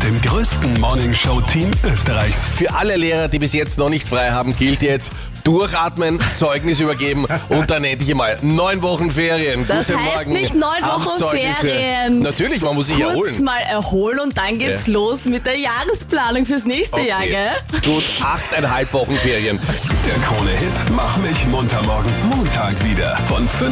dem größten Morningshow-Team Österreichs. Für alle Lehrer, die bis jetzt noch nicht frei haben, gilt jetzt durchatmen, Zeugnis übergeben und dann endlich mal 9 Wochen Ferien. Das Guten heißt Morgen. nicht 9 8 Wochen Zeugnisferien. Ferien. Natürlich, man muss sich Kurz erholen. mal erholen und dann geht's los mit der Jahresplanung fürs nächste Jahr, gell? Gut, 8,5 Wochen Ferien. Der Krone-Hit Mach mich munter morgen Montag wieder von 5